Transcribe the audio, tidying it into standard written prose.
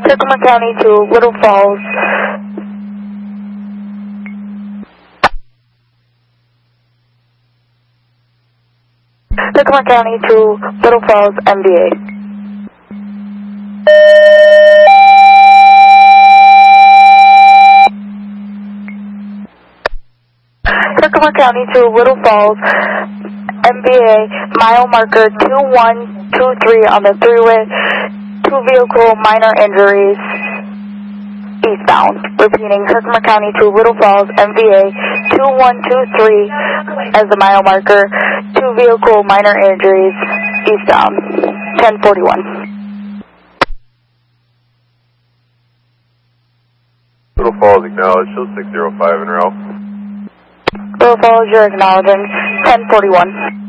Herkimer County to Little Falls. Herkimer County to Little Falls, MVA. Herkimer County to Little Falls, MVA, mile marker 2123 on the three-way, 2-vehicle minor injuries, eastbound. Repeating, Herkimer County to Little Falls, MVA, 2123 as the mile marker, 2-vehicle minor injuries, eastbound, 1041. Little Falls acknowledged, show 605 en route. Little Falls, you're acknowledging, 1041.